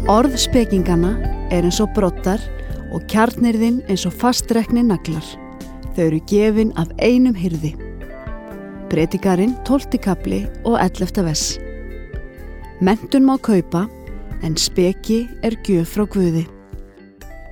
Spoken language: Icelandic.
Orð spekingana eins og broddar og kjarnirðin eins og fastrekni naglar. Þau eru gefin af einum hirði. Predikarinn 12. kafli og 11. vers. Menntun má kaupa, en speki gjöf frá Guði.